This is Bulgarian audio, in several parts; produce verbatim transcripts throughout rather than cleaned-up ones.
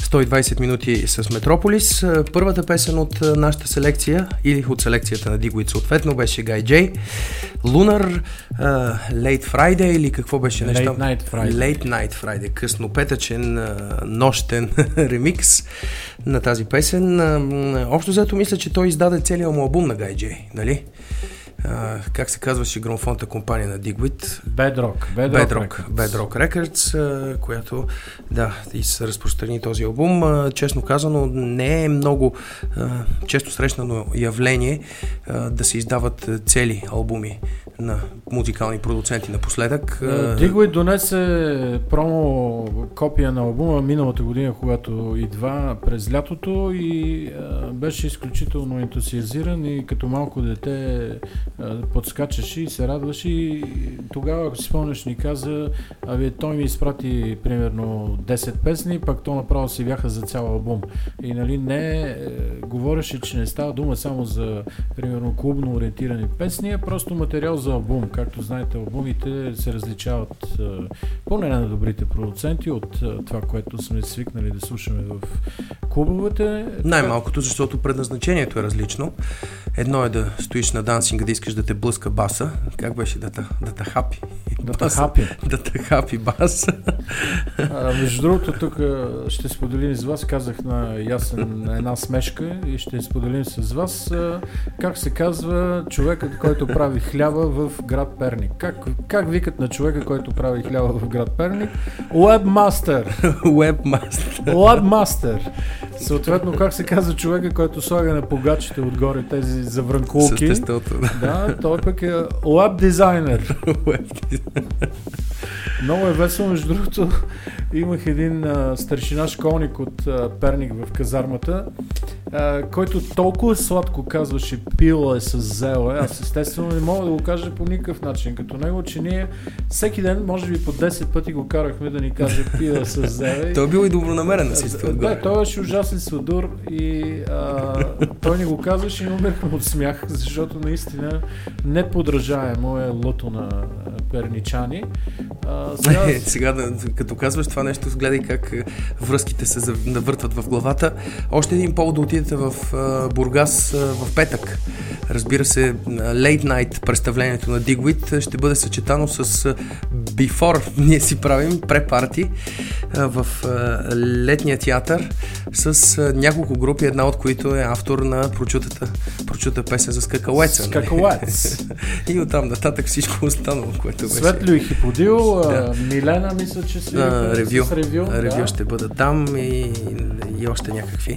сто и двайсет минути с Метрополис. Първата песен от нашата селекция или от селекцията на Digweed съответно беше Guy J. Lunar, uh, Late Friday или какво беше нещо? Late Night Friday. Late Night Friday. Къснопетъчен, uh, нощен ремикс на тази песен. Uh, общо взето мисля, че той издаде целият му албум на Guy J, нали? Uh, как се казваше грамофонната компания на Digweed? Bedrock. Bedrock, Bedrock, Bedrock Records, uh, която да, и се разпространи този албум. Uh, честно казано, не е много uh, често срещано явление uh, да се издават цели албуми на музикални продуценти напоследък. Uh, Digweed донесе промо копия на албума миналата година, когато идва през лятото и uh, беше изключително ентусиазиран и като малко дете подскачаше и се радваше и тогава, ако си спомняш, ни каза, аби той ми изпрати примерно десет песни, пак то направо си бяха за цял албум. И нали не е, говореше, че не става дума само за примерно клубно ориентирани песни, а просто материал за албум. Както знаете, албумите се различават е, поне на добрите продуценти от е, това, което сме свикнали да слушаме в клубовете. Най-малкото, защото предназначението е различно. Едно е да стоиш на дансинга, да искаш да те блъска баса. Как беше? Да те да хапи. Да те хапи. Да те хапи бас. А, между другото, тук ще споделим с вас, казах на Ясен една смешка и ще споделим с вас как се казва човекът, който прави хляба в град Перник. Как, как викат на човека, който прави хляба в град Перник? Webmaster. Webmaster. Webmaster. Съответно, как се казва човека, който слага на погачите отгоре тези завранкулки? С тестото. Да, той пък е Web дизайнер. Много е весело, между другото. Имах един а, старшина школник от а, Перник в казармата, а, който толкова сладко казваше пила е с зела. Аз естествено не мога да го кажа по никакъв начин като него, че ние всеки ден, може би по десет пъти го карахме да ни каже пила с зела. Той бил и добронамерен да си това. Да, той беше ужасен сладур и а, той ни го казваше и умерхме от смях, защото наистина неподражаемо е лото на перничани. А, сега... Е, сега да, като казваш това нещо, гледай как връзките се навъртват в главата. Още един повод да отидете в uh, Бургас uh, в петък. Разбира се, Late Night представлението на Digweed ще бъде съчетано с uh, Before. Ние си правим пре-парти uh, в uh, летния театър с uh, няколко групи, една от които е автор на прочутата, прочута песен за Скакалеца. Скакалец. И оттам нататък всичко останало, което беше. Светлио и Хиподил, да. Милена, мисля, че си а, ревю. с ревю. Ревю да. ще бъда там и, и още някакви.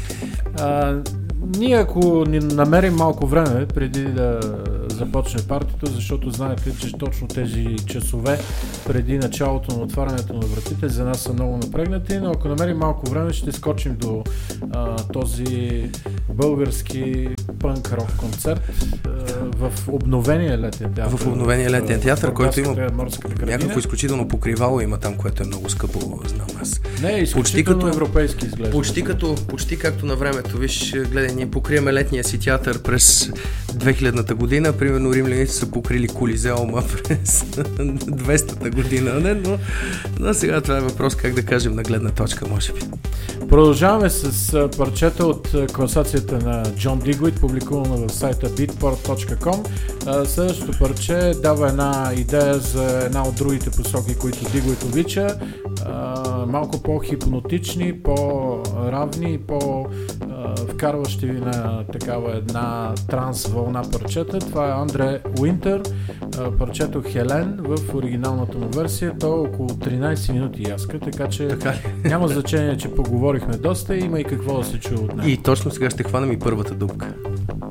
А, ние ако ни намерим малко време преди да започне партито, защото знаете, че точно тези часове преди началото на отварянето на вратите за нас са много напрегнати, но ако намерим малко време ще скочим до а, този български пънк-рок концерт а, в обновения летен театър. В обновения летен театър, който има някакво изключително покривало има там, което е много скъпо, знам аз. Не, изключително почти като, европейски изглежда. Почти, като, почти както на времето. Виж, гледай, ние покриеме летния си театър през две хилядната година, примерно римляните са покрили Колизеума през двеста година, не? Но, но сега това е въпрос, как да кажем, на гледна точка, може би. Продължаваме с парчета от класацията на Джон Digweed, публикувана в сайта beatport точка com. Следващото парче дава една идея за една от другите посоки, които Digweed обича. Малко по-хипнотични, по-равни, по-вкарващи ви на такава една транс вълна парчета. Това е Андре Уинтер, парчето Хелен в оригиналната му версия. То е около тринайсет минути яска, така че така няма значение, че поговорихме доста, има и какво да се чуе от него. И точно сега ще хванем и първата дупка.